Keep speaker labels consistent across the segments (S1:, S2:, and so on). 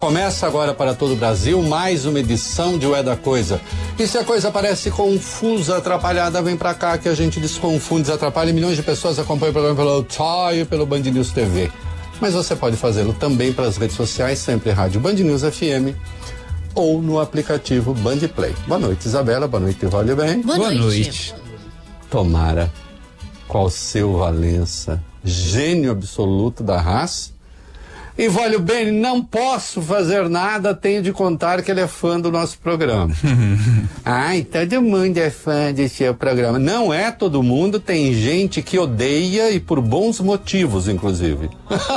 S1: Começa agora para todo o Brasil mais uma edição de Ué da Coisa. E se a coisa parece confusa, atrapalhada, vem pra cá que a gente desconfunde, desatrapalha. Milhões de pessoas acompanham o programa pelo TOI e pelo Band News TV. Mas você pode fazê-lo também pelas redes sociais, sempre Rádio Band News FM ou no aplicativo Band Play. Boa noite, Isabela. Boa noite, Vale Bem.
S2: Boa noite.
S1: Tomara, qual seu Valença, gênio absoluto da raça. E Vale Bem, não posso fazer nada, tenho de contar que ele é fã do nosso programa. Ai, todo mundo é fã do seu programa. Não é todo mundo, tem gente que odeia e por bons motivos, inclusive.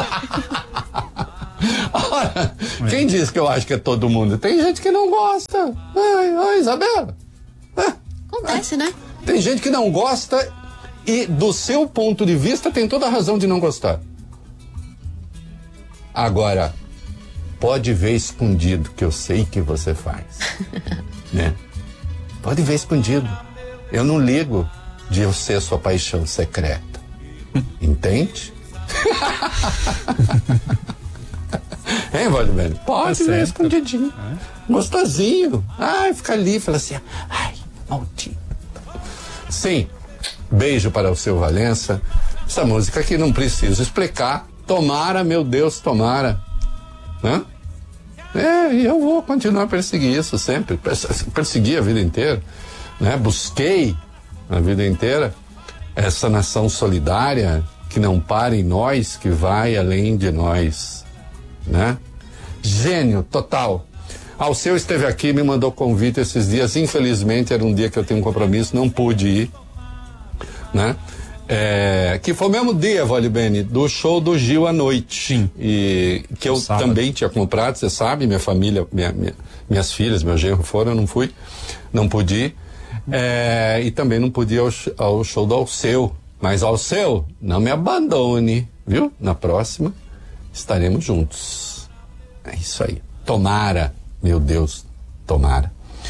S1: Ora, quem diz que eu acho que é todo mundo? Tem gente que não gosta. Ai, Isabela.
S2: Acontece, né?
S1: Tem gente que não gosta e, do seu ponto de vista, tem toda a razão de não gostar. Agora, pode ver escondido, que eu sei que você faz. Né? Pode ver escondido. Eu não ligo de eu ser sua paixão secreta. Entende? Hein, Vale Bem? Pode ver escondidinho. Gostosinho. Ai, fica ali, fala assim, ai, maldito. Sim, beijo para o seu Valença. Essa música aqui não preciso explicar. Tomara, meu Deus, tomara. Né? E eu vou continuar a perseguir isso sempre. Persegui a vida inteira. Né? Busquei a vida inteira essa nação solidária que não para em nós, que vai além de nós. Né? Gênio total. Alceu esteve aqui, me mandou convite esses dias. Infelizmente, era um dia que eu tenho um compromisso, não pude ir. Né? Que foi o mesmo dia, Vale Bene, do show do Gil à noite.
S3: Sim.
S1: E que eu também tinha comprado, você sabe, minha família, minhas filhas, meu genro foram, eu não fui, não pude ir. E também não pude ir ao show do Alceu. Mas Alceu, não me abandone, viu? Na próxima estaremos juntos. É isso aí. Tomara, meu Deus, tomara.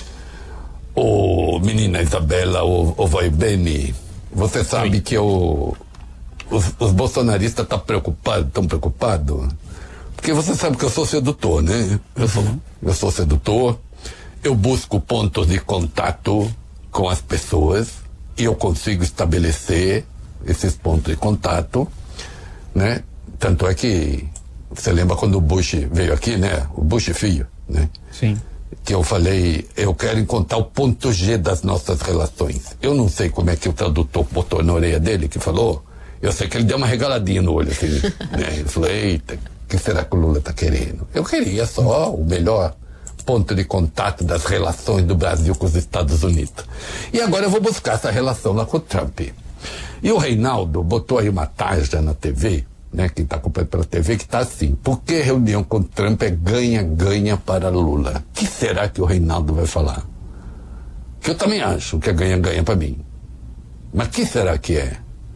S1: Ô, menina Isabela, ô Vale Bene, você sabe que os bolsonaristas estão preocupados, porque você sabe que eu sou sedutor, né? Eu sou sedutor, eu busco pontos de contato com as pessoas e eu consigo estabelecer esses pontos de contato, né? Tanto é que você lembra quando o Bush veio aqui, né? O Bush filho, né?
S3: Sim.
S1: Que eu falei, eu quero encontrar o ponto G das nossas relações. Eu não sei como é que o tradutor botou na orelha dele, que falou, eu sei que ele deu uma regaladinha no olho, assim, né? Ele falou, eita, o que será que o Lula tá querendo? Eu queria só o melhor ponto de contato das relações do Brasil com os Estados Unidos. E agora eu vou buscar essa relação lá com o Trump. E o Reinaldo botou aí uma tarja na TV, né, quem está acompanhando pela TV, que está assim, por que reunião com Trump é ganha-ganha para Lula? O que será que o Reinaldo vai falar? Que eu também acho que é ganha-ganha para mim. Mas o que será que é?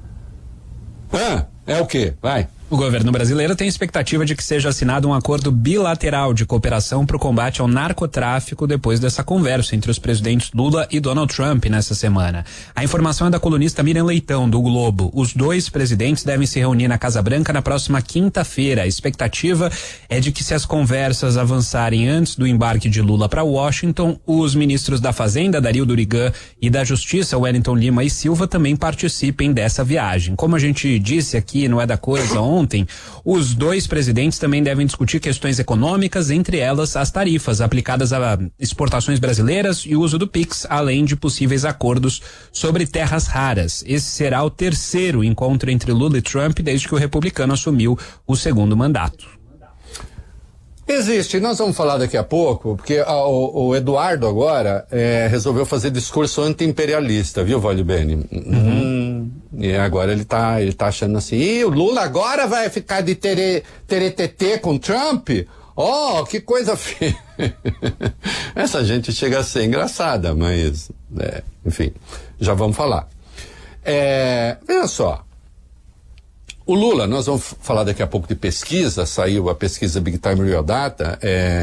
S1: É o quê? Vai.
S3: O governo brasileiro tem expectativa de que seja assinado um acordo bilateral de cooperação para o combate ao narcotráfico depois dessa conversa entre os presidentes Lula e Donald Trump nessa semana. A informação é da colunista Miriam Leitão, do Globo. Os dois presidentes devem se reunir na Casa Branca na próxima quinta-feira. A expectativa é de que, se as conversas avançarem antes do embarque de Lula para Washington, os ministros da Fazenda, Dario Durigan, e da Justiça, Wellington Lima e Silva, também participem dessa viagem. Como a gente disse aqui no É da Coisa ontem, os dois presidentes também devem discutir questões econômicas, entre elas as tarifas aplicadas a exportações brasileiras e o uso do PIX, além de possíveis acordos sobre terras raras. Esse será o terceiro encontro entre Lula e Trump desde que o republicano assumiu o segundo mandato.
S1: Existe, nós vamos falar daqui a pouco, porque o Eduardo agora resolveu fazer discurso anti-imperialista, viu, Vale Bene? E agora ele tá achando assim, o Lula agora vai ficar de teretetê com Trump? Oh, que coisa feia. Essa gente chega a ser engraçada, mas, enfim, já vamos falar. Veja só. O Lula, nós vamos falar daqui a pouco de pesquisa, saiu a pesquisa Big Time Real Data,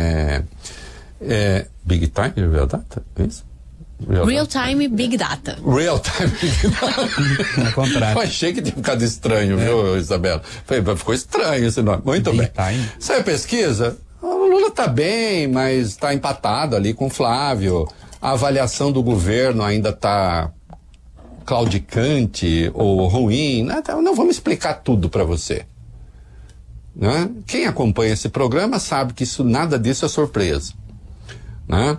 S1: Big Time Real Data, é isso?
S2: Real Time Big Data.
S1: Real Time Big Data.
S3: Ao contrário.
S1: Eu achei que tinha ficado estranho, viu, Isabela? Ficou estranho esse nome. Muito bem.
S3: Time.
S1: Saiu a pesquisa, o Lula está bem, mas está empatado ali com o Flávio. A avaliação do governo ainda está claudicante ou ruim. Não vamos explicar tudo para você. Né? Quem acompanha esse programa sabe que nada disso é surpresa. Né?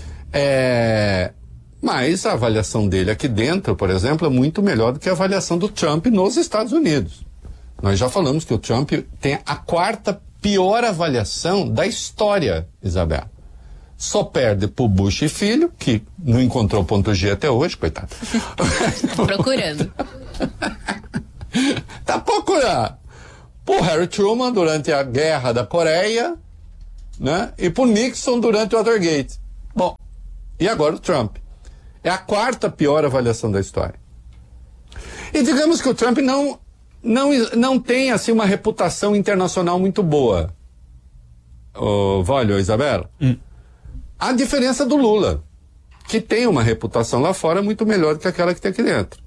S1: Mas a avaliação dele aqui dentro, por exemplo, é muito melhor do que a avaliação do Trump nos Estados Unidos. Nós já falamos que o Trump tem a 4ª pior avaliação da história, Isabel. Só perde pro Bush e filho, que não encontrou ponto G até hoje, coitado.
S2: Procurando.
S1: Tá procurando. Pro Harry Truman durante a Guerra da Coreia, né? E pro Nixon durante o Watergate. Bom, e agora o Trump. É a 4ª pior avaliação da história. E digamos que o Trump não tem assim uma reputação internacional muito boa. Olha, Isabela. A diferença do Lula, que tem uma reputação lá fora muito melhor do que aquela que tem aqui dentro.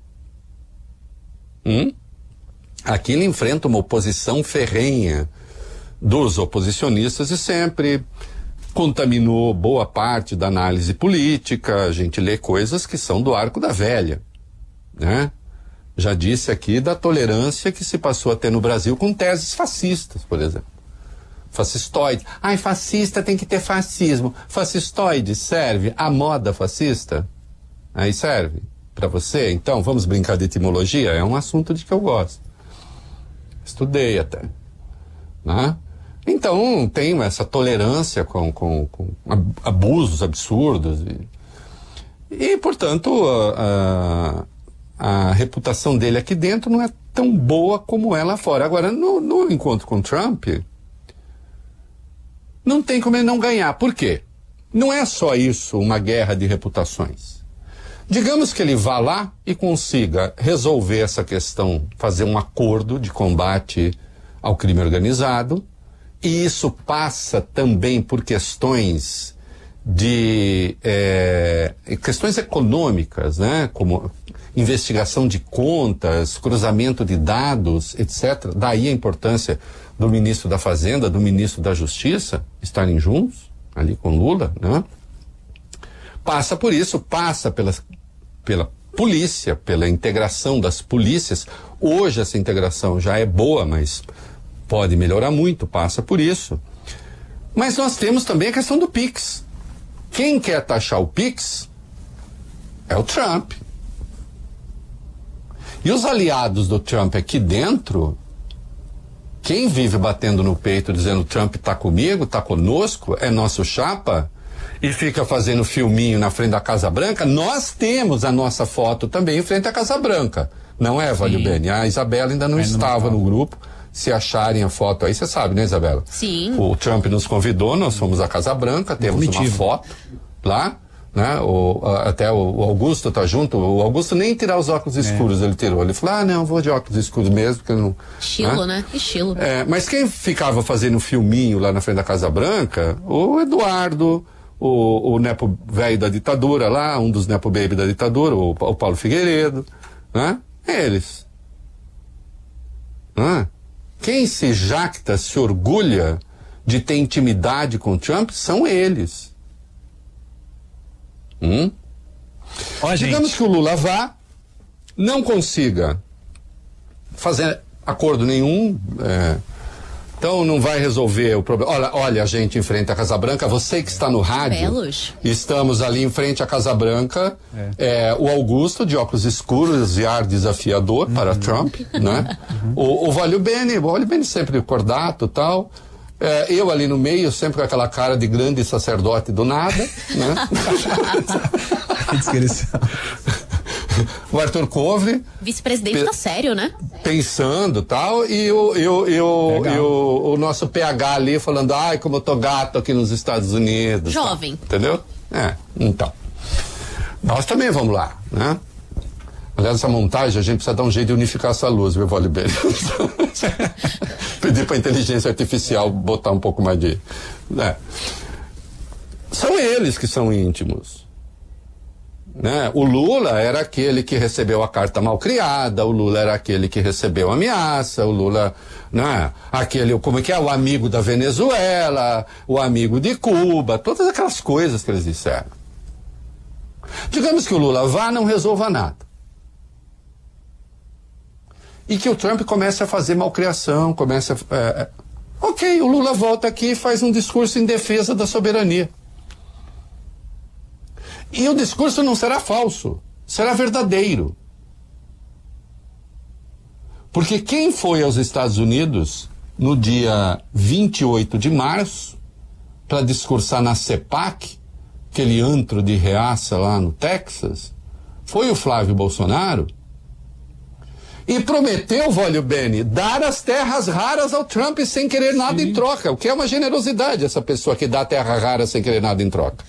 S1: Aqui ele enfrenta uma oposição ferrenha dos oposicionistas e sempre contaminou boa parte da análise política. A gente lê coisas que são do arco da velha, né? Já disse aqui da tolerância que se passou a ter no Brasil com teses fascistas, por exemplo. Fascistoide. Fascista tem que ter fascismo. Fascistoide serve a moda fascista? Aí serve para você? Então, vamos brincar de etimologia? É um assunto de que eu gosto. Estudei até. Né? Então, tem essa tolerância com abusos absurdos. E portanto, a reputação dele aqui dentro não é tão boa como é lá fora. Agora, no encontro com Trump, não tem como ele não ganhar. Por quê? Não é só isso, uma guerra de reputações. Digamos que ele vá lá e consiga resolver essa questão, fazer um acordo de combate ao crime organizado, e isso passa também por questões questões econômicas, né? Como investigação de contas, cruzamento de dados, etc. Daí a importância do ministro da Fazenda, do ministro da Justiça estarem juntos, ali com Lula, né? Passa por isso, passa pela polícia, pela integração das polícias. Hoje essa integração já é boa, mas pode melhorar muito, passa por isso. Mas nós temos também a questão do PIX. Quem quer taxar o PIX é o Trump. E os aliados do Trump aqui dentro, quem vive batendo no peito dizendo Trump tá comigo, tá conosco, é nosso chapa, e fica fazendo filminho na frente da Casa Branca, nós temos a nossa foto também em frente à Casa Branca. Não é, Valio Bene? A Isabela ainda não estava no grupo. Se acharem a foto aí, você sabe, né, Isabela?
S2: Sim.
S1: O Trump nos convidou, nós fomos à Casa Branca, temos uma foto lá, né? Até o Augusto tá junto. O Augusto nem tirar os óculos escuros ele tirou. Ele falou, não, vou de óculos escuros mesmo, porque não...
S2: Estilo, né? Estilo.
S1: Mas quem ficava fazendo filminho lá na frente da Casa Branca, o Eduardo, o nepo velho da ditadura lá, um dos nepo baby da ditadura, o Paulo Figueiredo, né? Eles. Quem se jacta, se orgulha de ter intimidade com Trump são eles. Digamos que o Lula vá, não consiga fazer acordo nenhum, então não vai resolver o problema. Olha a gente em frente à Casa Branca, você que está no rádio, estamos ali em frente à Casa Branca, o Augusto de óculos escuros e ar desafiador para Trump, né? O Valio Bene sempre cordato e tal. Eu ali no meio, sempre com aquela cara de grande sacerdote do nada, né?
S3: Que descrição.
S1: O Arthur Covre.
S2: Vice-presidente tá sério, né?
S1: Pensando e tal, e o nosso PH ali falando, como eu tô gato aqui nos Estados Unidos.
S2: Jovem.
S1: Tá. Entendeu? Então. Nós também vamos lá, né? Aliás, essa montagem, a gente precisa dar um jeito de unificar essa luz, viu, Valio Bene? Pedir pra inteligência artificial botar um pouco mais de... São eles que são íntimos. né? O Lula era aquele que recebeu a carta mal criada, o Lula era aquele que recebeu a ameaça, o Lula, né? Aquele, como é que é? O amigo da Venezuela, o amigo de Cuba, todas aquelas coisas que eles disseram. Digamos que o Lula vá, não resolva nada. E que o Trump comece a fazer malcriação, comece a... Ok, o Lula volta aqui e faz um discurso em defesa da soberania. E o discurso não será falso, será verdadeiro. Porque quem foi aos Estados Unidos no dia 28 de março para discursar na CEPAC, aquele antro de reaça lá no Texas, foi o Flávio Bolsonaro, e prometeu, Vólio Bene, dar as terras raras ao Trump sem querer nada em troca, o que é uma generosidade, essa pessoa que dá terra rara sem querer nada em troca.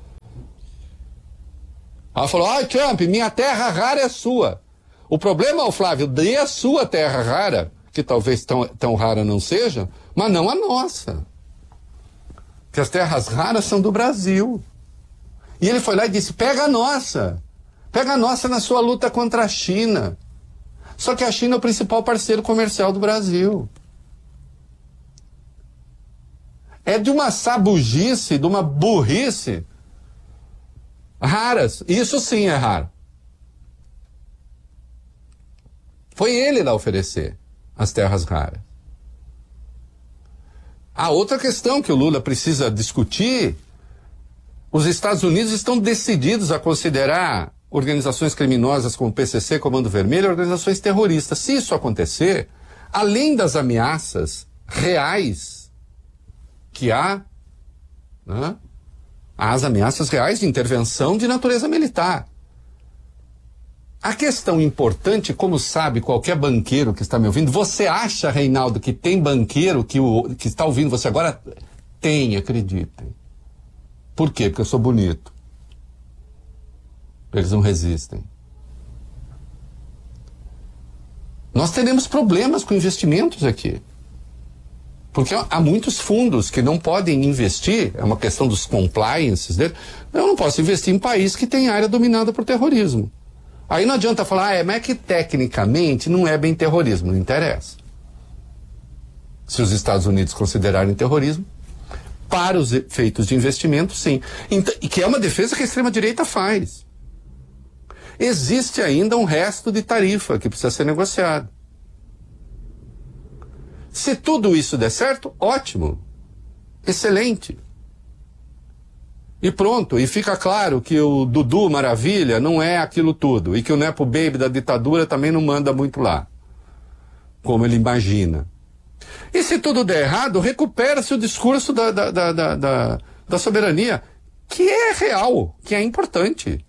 S1: Ela falou, Trump, minha terra rara é sua. O problema, Flávio, dê a sua terra rara, que talvez tão rara não seja, mas não a nossa. Porque as terras raras são do Brasil. E ele foi lá e disse, pega a nossa na sua luta contra a China. Só que a China é o principal parceiro comercial do Brasil. É de uma sabugice, de uma burrice raras. Isso sim é raro. Foi ele lá oferecer as terras raras. A outra questão que o Lula precisa discutir, os Estados Unidos estão decididos a considerar organizações criminosas como o PCC, Comando Vermelho, organizações terroristas. Se isso acontecer, além das ameaças reais que há, né, as ameaças reais de intervenção de natureza militar. A questão importante, como sabe qualquer banqueiro que está me ouvindo, você acha, Reinaldo, que tem banqueiro que está ouvindo você agora? Tem, acreditem. Por quê? Porque eu sou bonito. Eles não resistem. Nós teremos problemas com investimentos aqui. Porque há muitos fundos que não podem investir, é uma questão dos compliances dele. Eu não posso investir em país que tem área dominada por terrorismo. Aí não adianta falar, mas é que tecnicamente não é bem terrorismo, não interessa. Se os Estados Unidos considerarem terrorismo, para os efeitos de investimento, sim. Então, que é uma defesa que a extrema-direita faz. Existe ainda um resto de tarifa que precisa ser negociado. Se tudo isso der certo, ótimo. Excelente. E pronto, e fica claro que o Dudu Maravilha não é aquilo tudo, e que o Nepo Baby da ditadura também não manda muito lá, como ele imagina. E se tudo der errado, recupera-se o discurso da soberania, que é real, que é importante.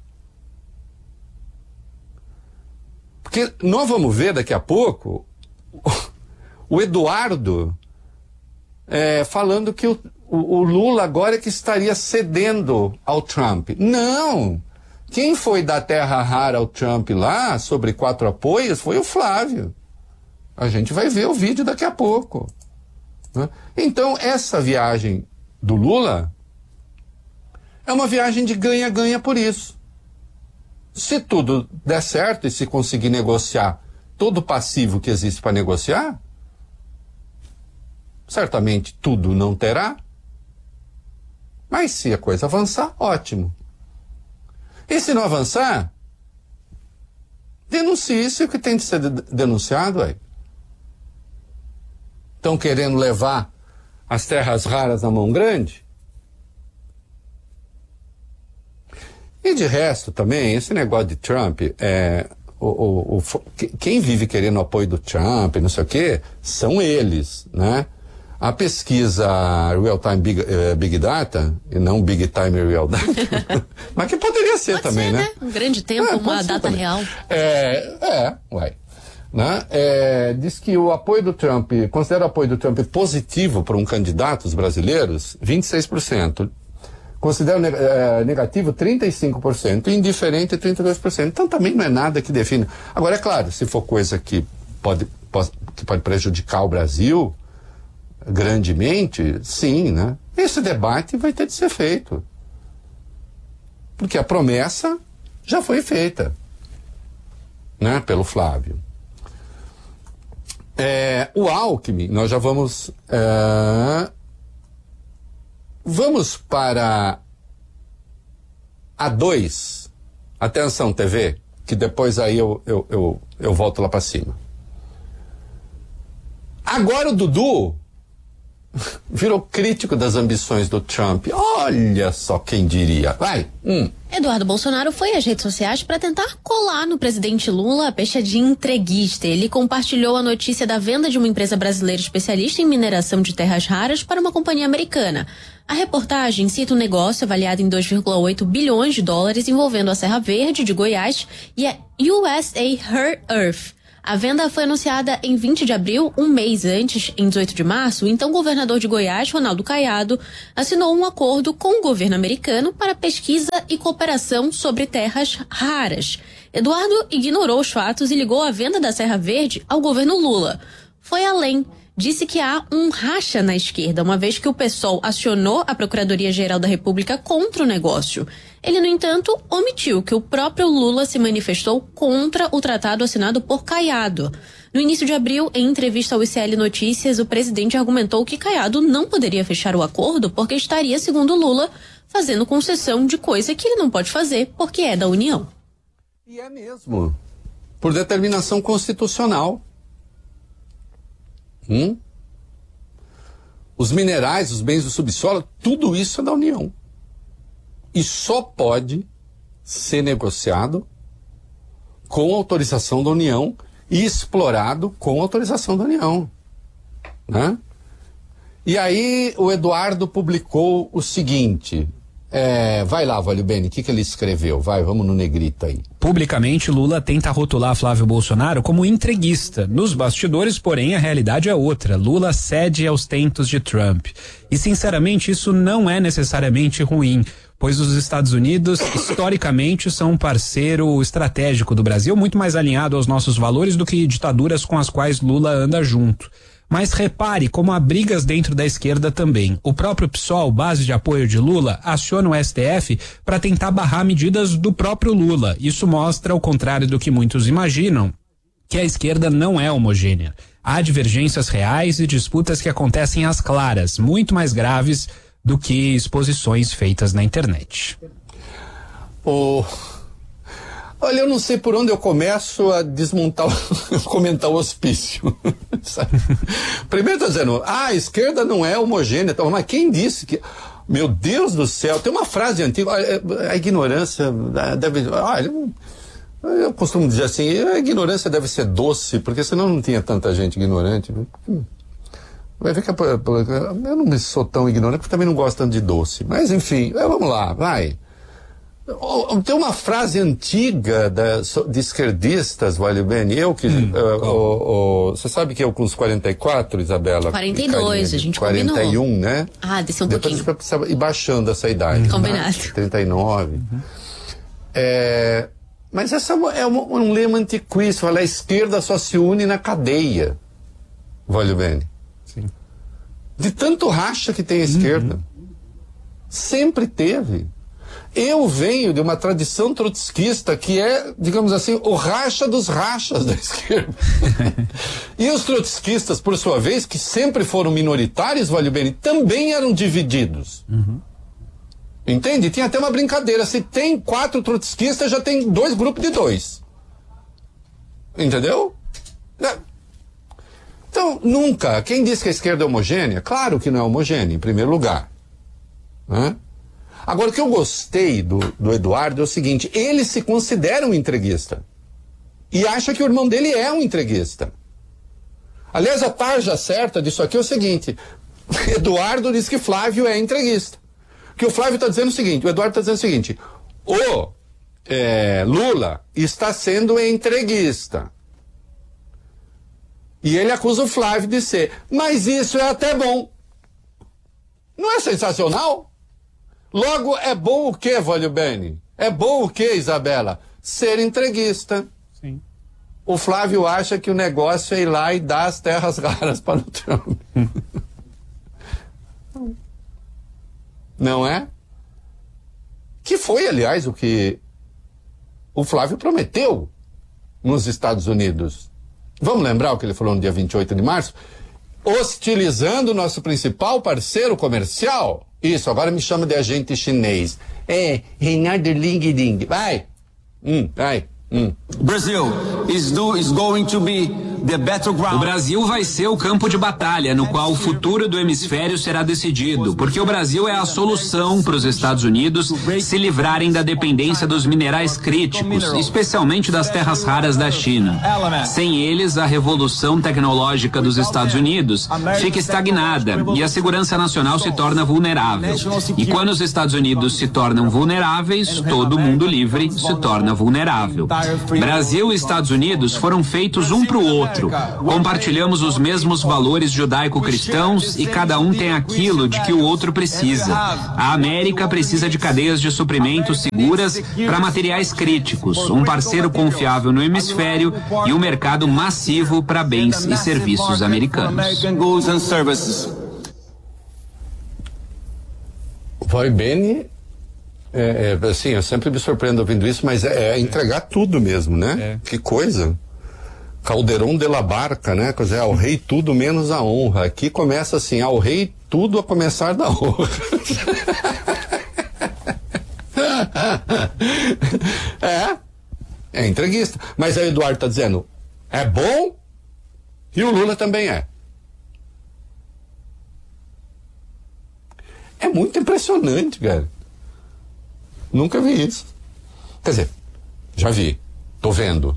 S1: Porque nós vamos ver daqui a pouco o Eduardo falando que o Lula agora é que estaria cedendo ao Trump. Não! Quem foi dar terra rara ao Trump lá, sobre 4 apoios, foi o Flávio. A gente vai ver o vídeo daqui a pouco. Né? Então, essa viagem do Lula é uma viagem de ganha-ganha por isso. Se tudo der certo e se conseguir negociar todo o passivo que existe para negociar, certamente tudo não terá, mas se a coisa avançar, ótimo. E se não avançar, denuncie-se o que tem de ser denunciado aí. Estão querendo levar as terras raras na mão grande? E de resto também, esse negócio de Trump, quem vive querendo o apoio do Trump, não sei o quê, são eles, né? A pesquisa Real Time Big Data, e não Big Time Real Data, mas que poderia ser também, né?
S2: Um grande tempo, uma data
S1: também.
S2: real.
S1: Né? Diz que o apoio do Trump, considera o apoio do Trump positivo para um candidato, os brasileiros, 26%. Considera negativo 35%, indiferente 32%. Então também não é nada que define. Agora, é claro, se for coisa que pode prejudicar o Brasil grandemente, sim, né? Esse debate vai ter de ser feito. Porque a promessa já foi feita, né, pelo Flávio. O Alckmin, nós já vamos para a 2, atenção TV, que depois aí eu volto lá para cima. Agora o Dudu virou crítico das ambições do Trump. Olha só quem diria. Vai.
S2: Eduardo Bolsonaro foi às redes sociais para tentar colar no presidente Lula a pecha de entreguista. Ele compartilhou a notícia da venda de uma empresa brasileira especialista em mineração de terras raras para uma companhia americana. A reportagem cita um negócio avaliado em 2,8 bilhões de dólares envolvendo a Serra Verde de Goiás e a USA Rare Earth. A venda foi anunciada em 20 de abril, um mês antes, em 18 de março. Então, o governador de Goiás, Ronaldo Caiado, assinou um acordo com o governo americano para pesquisa e cooperação sobre terras raras. Eduardo ignorou os fatos e ligou a venda da Serra Verde ao governo Lula. Foi além. Disse que há um racha na esquerda, uma vez que o PSOL acionou a Procuradoria-Geral da República contra o negócio. Ele, no entanto, omitiu que o próprio Lula se manifestou contra o tratado assinado por Caiado. No início de abril, em entrevista ao ICL Notícias, o presidente argumentou que Caiado não poderia fechar o acordo porque estaria, segundo Lula, fazendo concessão de coisa que ele não pode fazer porque é da União.
S1: E é mesmo. Por determinação constitucional. Os minerais, os bens do subsolo, tudo isso é da União. E só pode ser negociado com autorização da União e explorado com autorização da União, né? E aí o Eduardo publicou o seguinte... vai lá, Valio Bene, o que ele escreveu? Vai, vamos no negrito aí.
S3: Publicamente, Lula tenta rotular Flávio Bolsonaro como entreguista. Nos bastidores, porém, a realidade é outra. Lula cede aos tentos de Trump. E, sinceramente, isso não é necessariamente ruim, pois os Estados Unidos, historicamente, são um parceiro estratégico do Brasil, muito mais alinhado aos nossos valores do que ditaduras com as quais Lula anda junto. Mas repare como há brigas dentro da esquerda também. O próprio PSOL, base de apoio de Lula, aciona o STF para tentar barrar medidas do próprio Lula. Isso mostra, ao contrário do que muitos imaginam, que a esquerda não é homogênea. Há divergências reais e disputas que acontecem às claras, muito mais graves do que exposições feitas na internet.
S1: Olha, eu não sei por onde eu começo a desmontar, comentar o hospício. Primeiro tá dizendo, a esquerda não é homogênea, mas quem disse que... Meu Deus do céu, tem uma frase antiga, a ignorância deve... eu costumo dizer assim, a ignorância deve ser doce, porque senão não tinha tanta gente ignorante. Vai ver que eu não sou tão ignorante, porque também não gosto tanto de doce. Mas enfim, vamos lá, vai. Tem uma frase antiga de esquerdistas, Valio Bene, você sabe que eu com os 44, Isabela?
S2: 42, a gente
S1: 41,
S2: combinou.
S1: né?
S2: Desceu um
S1: depois
S2: pouquinho.
S1: Depois você ir baixando essa idade.
S2: Combinado.
S1: 39. Mas essa é um lema antiquíssimo, a esquerda só se une na cadeia, Valio Bene.
S3: Sim.
S1: De tanto racha que tem a esquerda. Sempre teve. Eu venho de uma tradição trotskista que é, digamos assim, o racha dos rachas da esquerda. E os trotskistas, por sua vez, que sempre foram minoritários, Valio Bene, também eram divididos. Entende? Tinha até uma brincadeira. Se tem 4 trotskistas, já tem 2 grupos de 2. Entendeu? Então, nunca. Quem diz que a esquerda é homogênea? Claro que não é homogênea, em primeiro lugar. Né? Agora, o que eu gostei do Eduardo é o seguinte, ele se considera um entreguista. E acha que o irmão dele é um entreguista. Aliás, a tarja certa disso aqui é o seguinte, Eduardo diz que Flávio é entreguista. Que o Flávio está dizendo o seguinte, o Eduardo está dizendo o seguinte, Lula está sendo entreguista. E ele acusa o Flávio de ser. Mas isso é até bom. Não é sensacional? Logo, é bom o quê, Valio Bene? É bom o quê, Isabela? Ser entreguista.
S3: Sim.
S1: O Flávio acha que o negócio é ir lá e dar as terras raras para o Trump. Não é? Que foi, aliás, o que o Flávio prometeu nos Estados Unidos. Vamos lembrar o que ele falou no dia 28 de março? Hostilizando o nosso principal parceiro comercial. Isso, agora me chama de agente chinês. Reinaldo Ling Ding. Vai. Vai.
S4: Brazil is going to be the battleground.
S3: O Brasil vai ser o campo de batalha no qual o futuro do hemisfério será decidido, porque o Brasil é a solução para os Estados Unidos se livrarem da dependência dos minerais críticos, especialmente das terras raras da China. Sem eles, a revolução tecnológica dos Estados Unidos fica estagnada e a segurança nacional se torna vulnerável. E quando os Estados Unidos se tornam vulneráveis, todo mundo livre se torna vulnerável. Brasil e Estados Unidos foram feitos um para o outro. Compartilhamos os mesmos valores judaico-cristãos e cada um tem aquilo de que o outro precisa. A América precisa de cadeias de suprimento seguras para materiais críticos, um parceiro confiável no hemisfério e um mercado massivo para bens e serviços americanos.
S1: Vai bem. Assim, eu sempre me surpreendo ouvindo isso, mas é entregar tudo mesmo, né? Que coisa. Caldeirão de la Barca, né? Quer dizer, ao rei tudo menos a honra. Aqui começa assim, ao rei tudo a começar da honra. É entreguista. Mas aí o Eduardo tá dizendo, é bom e o Lula também é. É muito impressionante, cara. Nunca vi isso. Quer dizer, já vi. Tô vendo.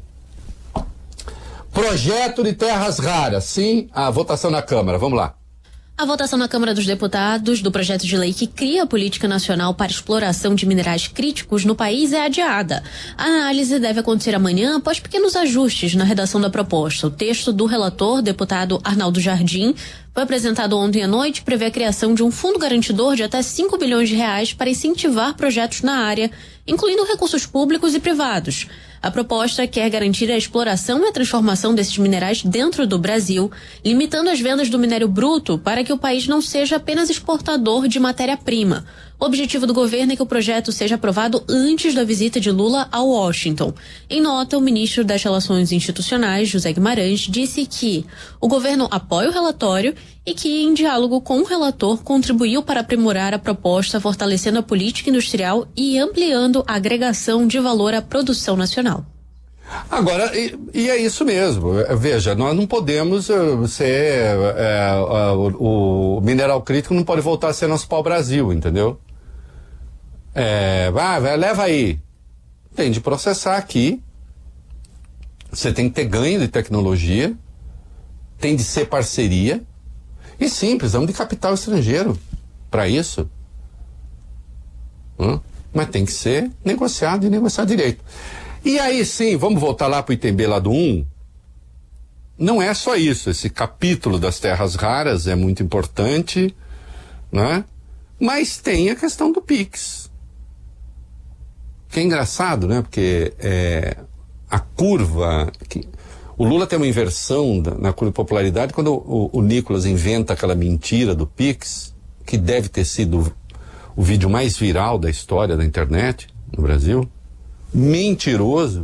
S1: Projeto de terras raras. Sim, a votação na Câmara. Vamos lá.
S2: A votação na Câmara dos Deputados do projeto de lei que cria a política nacional para exploração de minerais críticos no país é adiada. A análise deve acontecer amanhã após pequenos ajustes na redação da proposta. O texto do relator, deputado Arnaldo Jardim, foi apresentado ontem à noite e prevê a criação de um fundo garantidor de até 5 bilhões de reais para incentivar projetos na área, incluindo recursos públicos e privados. A proposta quer garantir a exploração e a transformação desses minerais dentro do Brasil, limitando as vendas do minério bruto para que o país não seja apenas exportador de matéria-prima. O objetivo do governo é que o projeto seja aprovado antes da visita de Lula a Washington. Em nota, o ministro das Relações Institucionais, José Guimarães, disse que o governo apoia o relatório e que, em diálogo com o relator, contribuiu para aprimorar a proposta, fortalecendo a política industrial e ampliando a agregação de valor à produção nacional.
S1: Agora, e é isso mesmo. Veja, nós não podemos ser... o mineral crítico não pode voltar a ser nosso pau-brasil, entendeu? Leva aí. Tem de processar aqui. Você tem que ter ganho de tecnologia. Tem de ser parceria. E sim, precisamos de capital estrangeiro para isso. Mas tem que ser negociado e negociar direito. E aí sim, vamos voltar lá para o Itembê lá do 1. Não é só isso, esse capítulo das terras raras é muito importante, né? Mas tem a questão do PIX. Que é engraçado, né? Porque a curva... O Lula tem uma inversão na curva de popularidade quando o Nicolas inventa aquela mentira do PIX, que deve ter sido o vídeo mais viral da história da internet no Brasil. Mentiroso.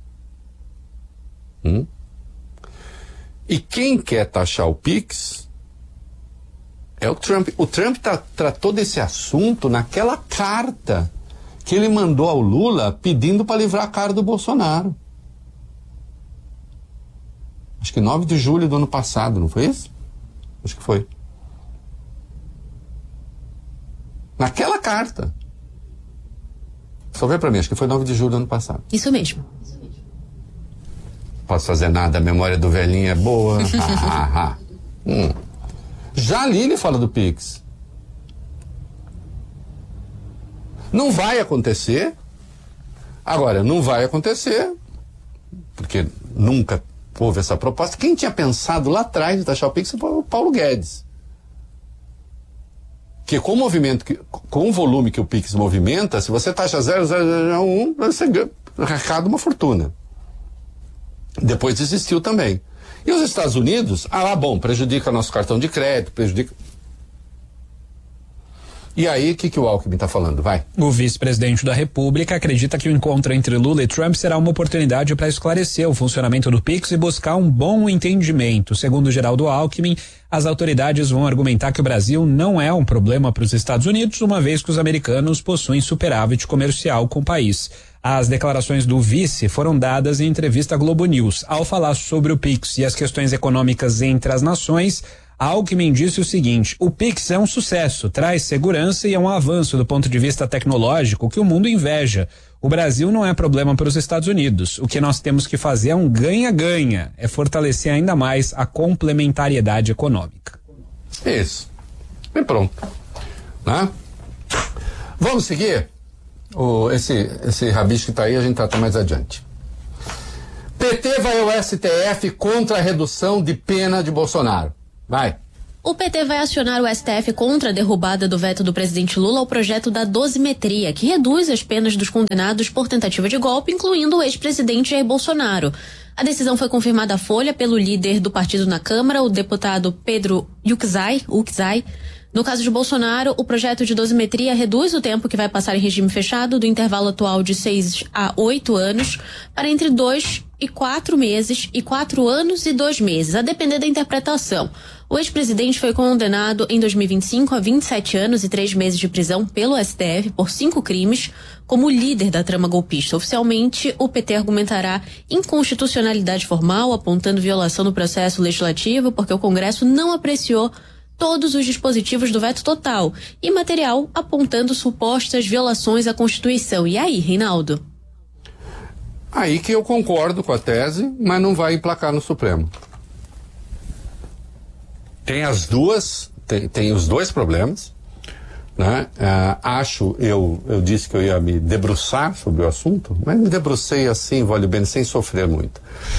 S1: E quem quer taxar o PIX é o Trump. O Trump tratou desse assunto naquela carta que ele mandou ao Lula pedindo para livrar a cara do Bolsonaro. Acho que 9 de julho do ano passado, não foi isso? Acho que foi. Naquela carta. Só vê pra mim, acho que foi 9 de julho do ano passado.
S2: Isso mesmo.
S1: Posso fazer nada, a memória do velhinho é boa. Já ali ele fala do PIX. Não vai acontecer. Agora, não vai acontecer, porque nunca houve essa proposta. Quem tinha pensado lá atrás de taxar o PIX foi o Paulo Guedes. Que com o movimento, com o volume que o PIX movimenta, se você taxa 0,001, você arrecada uma fortuna. Depois desistiu também. E os Estados Unidos, bom, prejudica nosso cartão de crédito, prejudica. E aí, o que o Alckmin está falando? Vai.
S3: O vice-presidente da República acredita que o encontro entre Lula e Trump será uma oportunidade para esclarecer o funcionamento do Pix e buscar um bom entendimento. Segundo Geraldo Alckmin, as autoridades vão argumentar que o Brasil não é um problema para os Estados Unidos, uma vez que os americanos possuem superávit comercial com o país. As declarações do vice foram dadas em entrevista à Globo News. Ao falar sobre o Pix e as questões econômicas entre as nações, Alckmin disse o seguinte: o Pix é um sucesso, traz segurança e é um avanço do ponto de vista tecnológico que o mundo inveja. O Brasil não é problema para os Estados Unidos. O que nós temos que fazer é um ganha-ganha, é fortalecer ainda mais a complementariedade econômica.
S1: Isso. E pronto. Né? Vamos seguir? Esse rabicho que está aí, a gente trata mais adiante. PT vai ao STF contra a redução de pena de Bolsonaro. Vai.
S2: O PT vai acionar o STF contra a derrubada do veto do presidente Lula ao projeto da dosimetria, que reduz as penas dos condenados por tentativa de golpe, incluindo o ex-presidente Jair Bolsonaro. A decisão foi confirmada à Folha pelo líder do partido na Câmara, o deputado Pedro Uczai. No caso de Bolsonaro, o projeto de dosimetria reduz o tempo que vai passar em regime fechado do intervalo atual de 6 a 8 anos para entre 2 e 4 meses e 4 anos e 2 meses, a depender da interpretação. O ex-presidente foi condenado em 2025 a 27 anos e 3 meses de prisão pelo STF por 5 crimes como líder da trama golpista. Oficialmente, o PT argumentará inconstitucionalidade formal, apontando violação do processo legislativo, porque o Congresso não apreciou todos os dispositivos do veto total e material apontando supostas violações à Constituição. E aí, Reinaldo?
S1: Aí que eu concordo com a tese, mas não vai emplacar no Supremo. Tem as duas, tem os dois problemas, né? Eu disse que eu ia me debruçar sobre o assunto, mas me debrucei assim, vale bem, sem sofrer muito.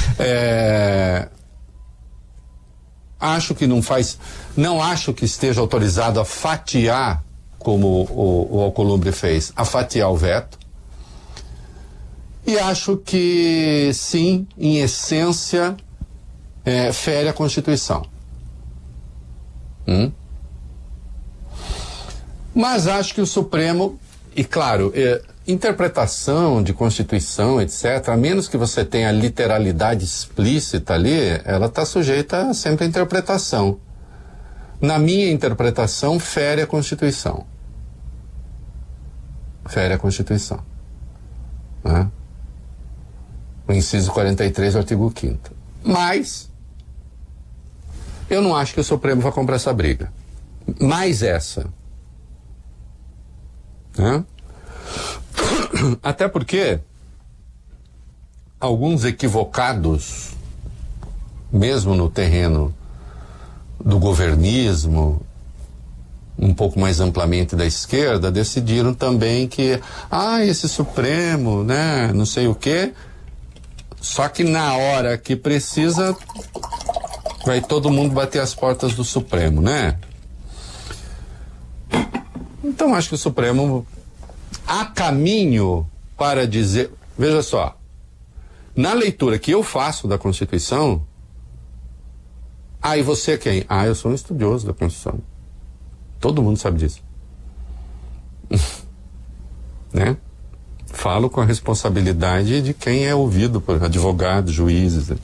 S1: Não acho que esteja autorizado a fatiar, como o Alcolumbre fez, a fatiar o veto. E acho que, sim, em essência, fere a Constituição. Mas acho que o Supremo, e claro, interpretação de Constituição, etc., a menos que você tenha literalidade explícita ali, ela está sujeita sempre à interpretação. Na minha interpretação, fere a Constituição. Fere a Constituição. Né? O inciso 43 do artigo 5º. Mas eu não acho que o Supremo vai comprar essa briga. Mais essa. Né? Até porque alguns equivocados, mesmo no terreno do governismo, um pouco mais amplamente da esquerda, decidiram também que esse Supremo, né, não sei o quê, só que na hora que precisa vai todo mundo bater as portas do Supremo, né? Então acho que o Supremo há caminho para dizer, veja só, na leitura que eu faço da Constituição, e você é quem? Eu sou um estudioso da Constituição. Todo mundo sabe disso. Né? Falo com a responsabilidade de quem é ouvido por advogados, juízes.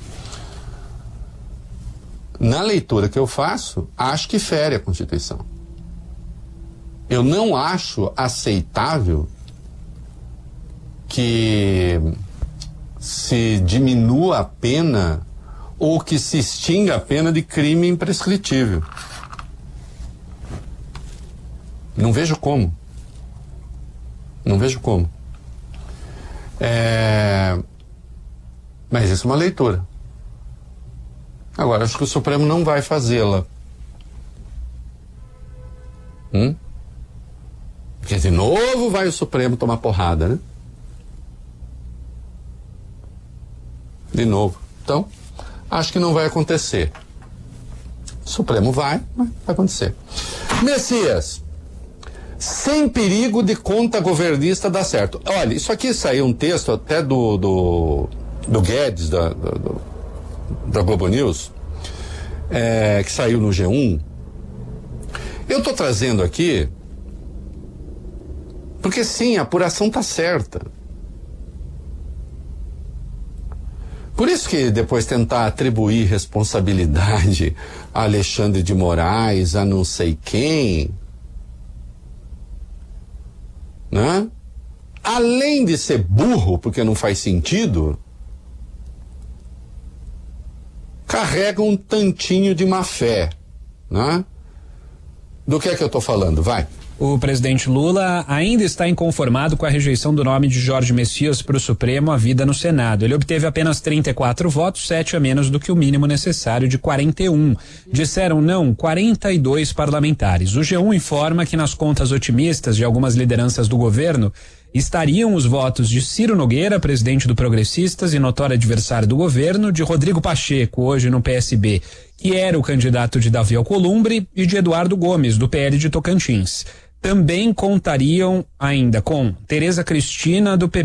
S1: Na leitura que eu faço, acho que fere a Constituição. Eu não acho aceitável que se diminua a pena ou que se extinga a pena de crime imprescritível. Não vejo como. Não vejo como. Mas isso é uma leitura. Agora, acho que o Supremo não vai fazê-la. Porque de novo vai o Supremo tomar porrada, né? De novo. Então, acho que não vai acontecer. O Supremo vai, mas vai acontecer. Messias, sem perigo de conta governista dar certo. Olha, isso aqui saiu um texto até do Guedes, da Globo News, que saiu no G1. Eu estou trazendo aqui Porque sim, a apuração está certa. Por isso que depois tentar atribuir responsabilidade a Alexandre de Moraes, a não sei quem, né? Além de ser burro, porque não faz sentido, carrega um tantinho de má fé, né? Do que é que eu estou falando? Vai.
S3: O presidente Lula ainda está inconformado com a rejeição do nome de Jorge Messias para o Supremo à vida no Senado. Ele obteve apenas 34 votos, 7 a menos do que o mínimo necessário de 41. Disseram não 42 parlamentares. O G1 informa que nas contas otimistas de algumas lideranças do governo estariam os votos de Ciro Nogueira, presidente do Progressistas e notório adversário do governo, de Rodrigo Pacheco, hoje no PSB, que era o candidato de Davi Alcolumbre, e de Eduardo Gomes, do PL de Tocantins. Também contariam ainda com Tereza Cristina, do PP.